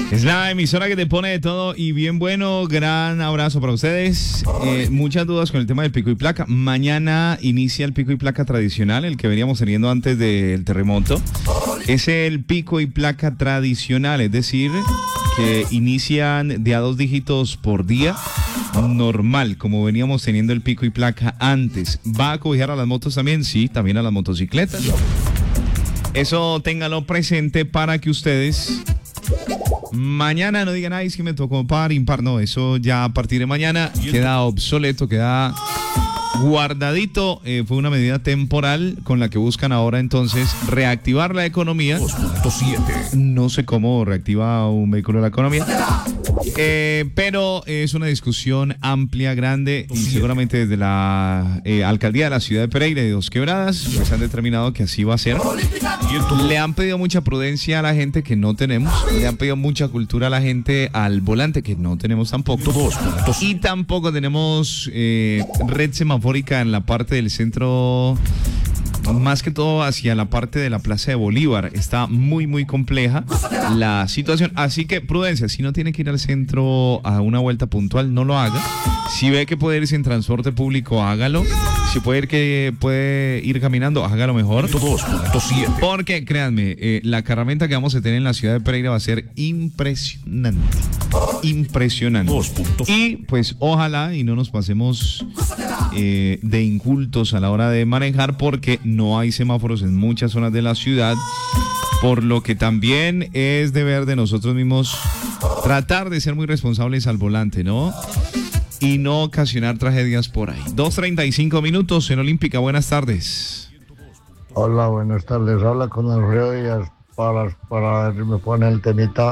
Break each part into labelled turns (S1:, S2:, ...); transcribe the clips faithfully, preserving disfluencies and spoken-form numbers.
S1: Es la emisora que te pone de todo y bien bueno. Gran abrazo para ustedes. Eh, muchas dudas con el tema del pico y placa. Mañana inicia el pico y placa tradicional, el que veníamos teniendo antes del terremoto. Es el pico y placa tradicional, es decir, que inician de a dos dígitos por día, normal, como veníamos teniendo el pico y placa antes. ¿Va a cobijar a las motos también? Sí, también a las motocicletas. Eso ténganlo presente para que ustedes mañana no digan, ay, es que me tocó par, impar. No, eso ya a partir de mañana queda obsoleto, queda guardadito. Eh, fue una medida temporal con la que buscan ahora entonces reactivar la economía.
S2: dos punto siete.
S1: No sé cómo reactiva un vehículo la economía. Eh, pero es una discusión amplia, grande, y seguramente desde la eh, alcaldía de la ciudad de Pereira y de Dos Quebradas pues han determinado que así va a ser. Le han pedido mucha prudencia a la gente, que no tenemos. Le han pedido mucha cultura a la gente al volante, que no tenemos tampoco. Y tampoco tenemos eh, red semafórica en la parte del centro, más que todo hacia la parte de la Plaza de Bolívar. Está muy muy compleja la situación, así que prudencia. Si no tiene que ir al centro a una vuelta puntual, no lo haga. Si ve que puede irse en transporte público, hágalo. Si puede ir, que puede ir caminando, hágalo mejor.
S2: dos punto siete.
S1: Porque créanme, eh, la carramenta que vamos a tener en la ciudad de Pereira va a ser impresionante. Impresionante.
S2: dos punto siete.
S1: Y pues ojalá y no nos pasemos eh, de incultos a la hora de manejar, porque no hay semáforos en muchas zonas de la ciudad, por lo que también es deber de nosotros mismos tratar de ser muy responsables al volante, ¿no? Y no ocasionar tragedias por ahí. dos treinta y cinco minutos en Olímpica. Buenas tardes.
S3: Hola, buenas tardes. Habla con Alfredo Díaz para, para ver si me pone el temita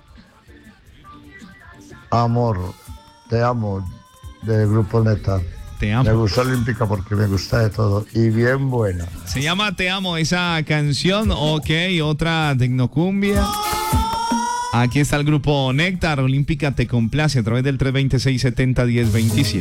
S3: Amor, te amo, del grupo Neta.
S1: Te amo.
S3: Me gusta Olímpica porque me gusta de todo y bien buena.
S1: Se llama Te amo esa canción. Ok, otra tecnocumbia. Aquí está el grupo Néctar. Olímpica te complace a través del tres dos seis, siete cero, uno cero dos siete.